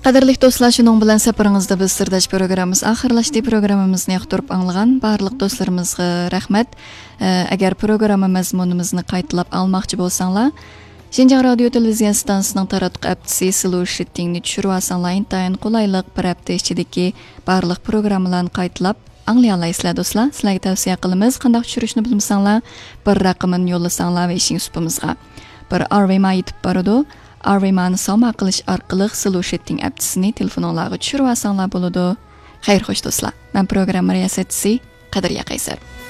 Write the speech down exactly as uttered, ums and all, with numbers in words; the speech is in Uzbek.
Qadirlik do'stlar, shuning bilan safaringizda biz sirdash programmamiz oxirlashdi. Programmamizni yoqtirib anglagan barliq do'stlarimizga rahmat. Agar programma mazmunimizni qaytalab almoqchi bo'lsanglar, Şinjan Radio Televizion stansiyaning taratquq aptisi Slow Shittingni tushirib olsanglar, intayin qulaylik bir hafta ichidagi barliq programmalarni qaytalab anglay olasizlar do'stlar. Sizlarga tavsiya qilamiz, qanday tushirishni bilmasanglar, bir raqamini yo'lasanglar va ishing supimizga. Bir arvema yetib boradi. Arvemani soma qilish orqali Slow Shitting aptisini telefoningizga tushirib olsanglar bo'ladi. Xayr xo'sh do'stlar. Men programma riyosatchisi Qadir Yaqaysar.